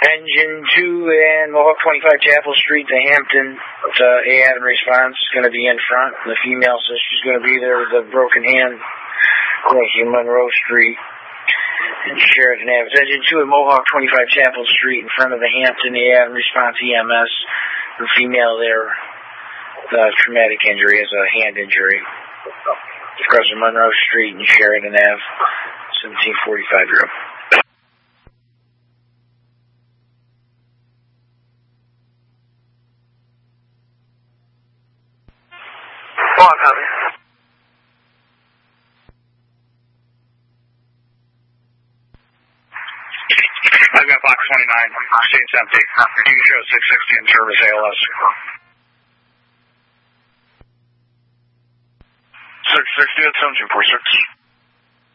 Engine 2 and Mohawk 25 Chapel Street to Hampton. A Adam response is going to be in front. The female says she's going to be there with a broken hand crossing Monroe Street and Sheridan Ave. Engine 2 at Mohawk 25 Chapel Street in front of the Hampton A Adam response EMS. The female there, traumatic injury, is a hand injury. Crossing Monroe Street and Sheridan Ave, 1745 year old. Copy. I've got box 29, state's empty. You can show 660 in service ALS. 660 at 1746.